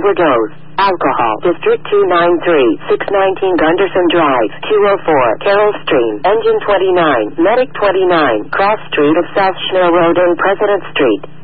overdose. Alcohol. District 293, 619 Gunderson Drive, 204 Carroll Stream, Engine 29, Medic 29, Cross Street of South Schnell Road and President Street.